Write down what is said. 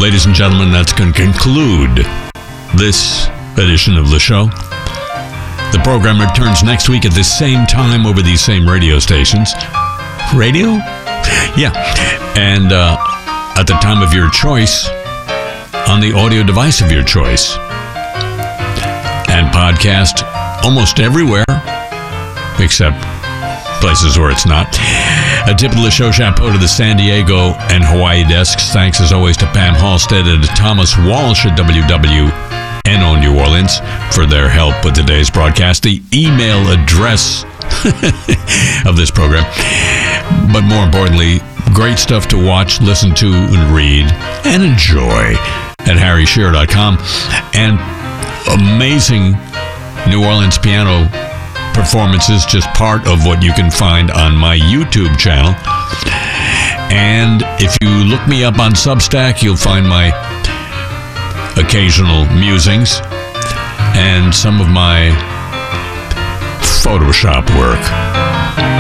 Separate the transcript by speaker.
Speaker 1: ladies and gentlemen, that's going to conclude this edition of the show. The program returns next week at the same time over these same radio stations. Radio? Yeah. And at the time of your choice, on the audio device of your choice. And podcast almost everywhere, except places where it's not. A tip of the show chapeau to the San Diego and Hawaii desks. Thanks as always to Pam Halstead and to Thomas Walsh at WWNO New Orleans for their help with today's broadcast. The email address of this program. But more importantly, great stuff to watch, listen to, and read, and enjoy at harryshearer.com. And amazing New Orleans piano performances, just part of what you can find on my YouTube channel. And if you look me up on Substack, you'll find my occasional musings and some of my Photoshop work.